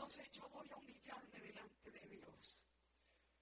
entonces yo voy a humillarme delante de Dios.